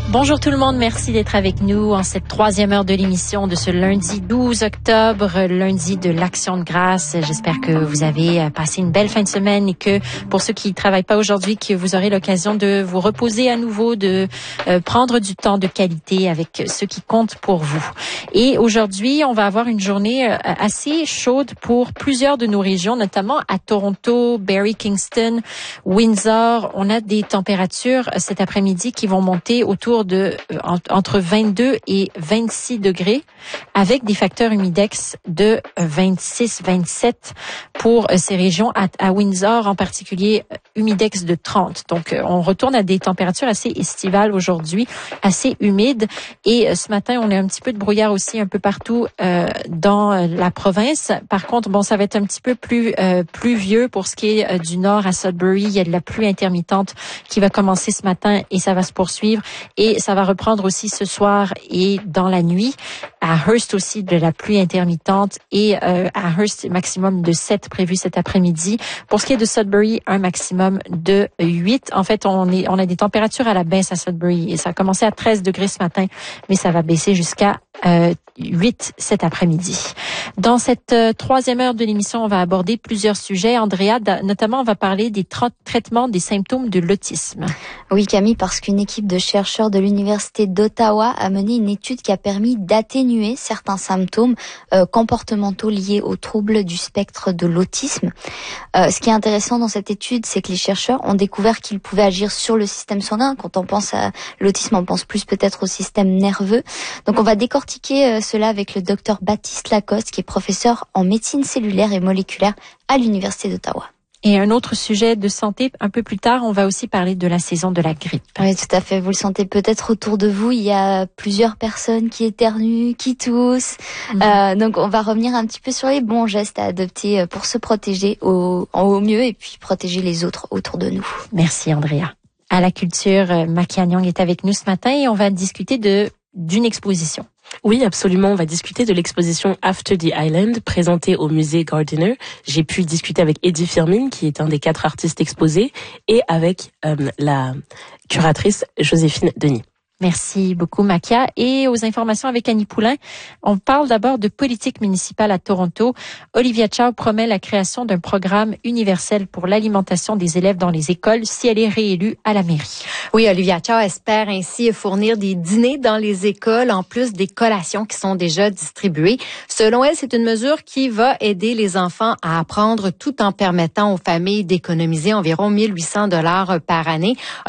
Bonjour tout le monde, merci d'être avec nous en cette troisième heure de l'émission de ce lundi 12 octobre, lundi de l'Action de grâce. J'espère que vous avez passé une belle fin de semaine et que pour ceux qui ne travaillent pas aujourd'hui, que vous aurez l'occasion de vous reposer à nouveau, de prendre du temps de qualité avec ce qui compte pour vous. Et aujourd'hui, on va avoir une journée assez chaude pour plusieurs de nos régions, notamment à Toronto, Barrie, Kingston, Windsor. On a des températures cet après-midi qui vont monter autour de entre 22 et 26 degrés avec des facteurs humidex de 26-27 pour ces régions. À Windsor, en particulier, humidex de 30. Donc, on retourne à des températures assez estivales aujourd'hui, assez humides. Et ce matin, on a un petit peu de brouillard aussi un peu partout dans la province. Par contre, bon, ça va être un petit peu plus pluvieux pour ce qui est du nord à Sudbury. Il y a de la pluie intermittente qui va commencer ce matin et ça va se poursuivre. Et ça va reprendre aussi ce soir et dans la nuit. À Hearst aussi, de la pluie intermittente. Et à Hearst, maximum de 7 prévu cet après-midi. Pour ce qui est de Sudbury, un maximum de 8. En fait, on a des températures à la baisse à Sudbury. Et ça a commencé à 13 degrés ce matin, mais ça va baisser jusqu'à 8 cet après-midi. Dans cette troisième heure de l'émission, on va aborder plusieurs sujets. Andrea, notamment, on va parler des traitements des symptômes de l'autisme. Oui, Camille, parce qu'une équipe de chercheurs de l'Université d'Ottawa a mené une étude qui a permis d'atténuer certains symptômes comportementaux liés aux troubles du spectre de l'autisme. Ce qui est intéressant dans cette étude, c'est que les chercheurs ont découvert qu'ils pouvaient agir sur le système sanguin. Quand on pense à l'autisme, on pense plus peut-être au système nerveux. Donc, on va décortiquer cela avec le docteur Baptiste Lacoste, qui est professeur en médecine cellulaire et moléculaire à l'Université d'Ottawa. Et un autre sujet de santé, un peu plus tard, on va aussi parler de la saison de la grippe. Oui, tout à fait. Vous le sentez peut-être autour de vous. Il y a plusieurs personnes qui éternuent, qui toussent. Donc, on va revenir un petit peu sur les bons gestes à adopter pour se protéger au mieux et puis protéger les autres autour de nous. Merci, Andrea. À la culture, Makia Nyang est avec nous ce matin et on va discuter d'une exposition. Oui, absolument. On va discuter de l'exposition After the Island, présentée au musée Gardiner. J'ai pu discuter avec Eddie Firmin, qui est un des 4 artistes exposés, et avec la curatrice Joséphine Denis. Merci beaucoup, Makia. Et aux informations avec Annie Poulain, on parle d'abord de politique municipale à Toronto. Olivia Chow promet la création d'un programme universel pour l'alimentation des élèves dans les écoles si elle est réélue à la mairie. Oui, Olivia Chow espère ainsi fournir des dîners dans les écoles en plus des collations qui sont déjà distribuées. Selon elle, c'est une mesure qui va aider les enfants à apprendre tout en permettant aux familles d'économiser environ 1 800 $ par année.